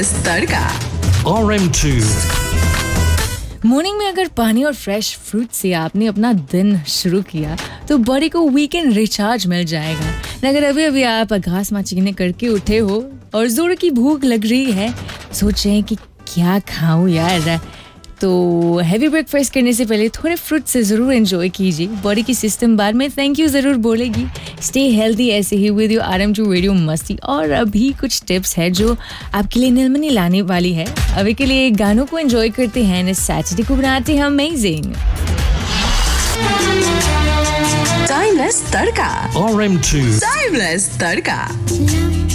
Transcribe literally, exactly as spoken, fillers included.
Timeless तड़का। R M two. Morning में अगर पानी और फ्रेश फ्रूट से आपने अपना दिन शुरू किया तो बॉडी को वीकेंड रिचार्ज मिल जाएगा। अगर अभी अभी आप घास माचीने करके उठे हो और जोर की भूख लग रही है, सोच रहे हैं कि क्या खाऊं यार, तो हैवी ब्रेकफास्ट करने से पहले थोड़े फ्रूट से ज़रूर एंजॉय कीजिए। बॉडी की सिस्टम बाद में थैंक यू ज़रूर बोलेगी। स्टे हेल्दी ऐसे ही with your R M to radio मस्ती। और अभी कुछ टिप्स है जो आपके लिए नीलमणि लाने वाली है। अभी के लिए गानों को एंजॉय करते हैं, इस सैटरडे को बनाते हैं अमेजिंग। Timeless तड़का। R M two. Timeless तड़का।